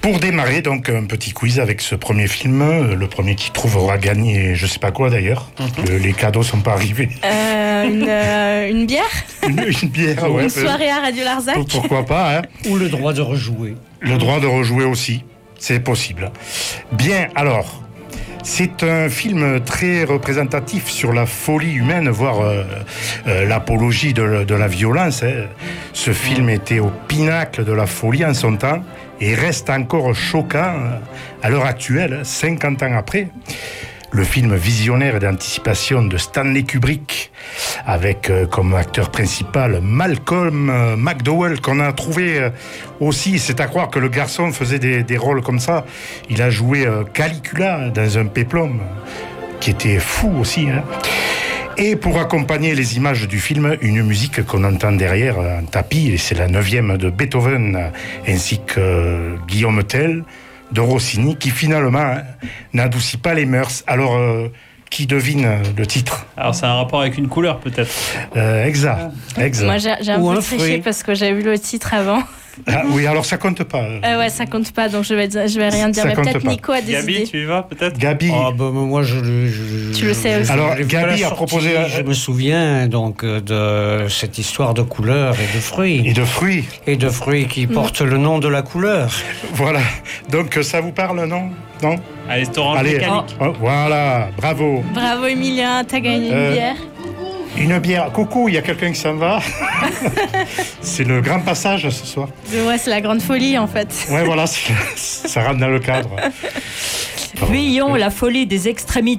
Pour démarrer, donc, un petit quiz avec ce premier film. Le premier qui trouvera gagné, je sais pas quoi d'ailleurs. Les cadeaux sont pas arrivés. Une bière Une bière, ouais. Une soirée à Radio Larzac. Pourquoi pas, hein. Ou le droit de rejouer. Le droit de rejouer aussi, c'est possible. Bien, alors, c'est un film très représentatif sur la folie humaine, voire l'apologie de la violence. Hein. Ce film était au pinacle de la folie en son temps et reste encore choquant à l'heure actuelle, 50 ans après. Le film visionnaire et d'anticipation de Stanley Kubrick, avec comme acteur principal Malcolm McDowell, qu'on a trouvé aussi, c'est à croire que le garçon faisait des rôles comme ça. Il a joué Caligula dans un péplum, qui était fou aussi, hein. Et pour accompagner les images du film, une musique qu'on entend derrière un tapis, et c'est la 9e de Beethoven, ainsi que Guillaume Tell, de Rossini, qui finalement n'adoucit pas les mœurs. Alors, qui devine le titre? Alors, c'est un rapport avec une couleur, peut-être. Exact. Moi, j'ai un peu triché parce que j'avais vu le titre avant. Ah, oui, alors ça compte pas. Ouais, ça compte pas, donc je vais rien dire. Mais peut-être pas. Nico a des Gabi, idées. tu y vas, peut-être? Gabi. Moi, tu le sais aussi. Alors, Gabi a proposé... Je me souviens donc de cette histoire de couleurs et de fruits. Et de fruits qui portent le nom de la couleur. Voilà. Donc, ça vous parle, non? Allez, restaurant mécanique. Voilà, bravo. Bravo, Emilien, t'as gagné une bière. Une bière. Coucou, il y a quelqu'un qui s'en va. C'est le grand passage ce soir. Ouais, c'est la grande folie en fait. Ouais, voilà, ça rentre dans le cadre. Fuyons la folie des extrémités.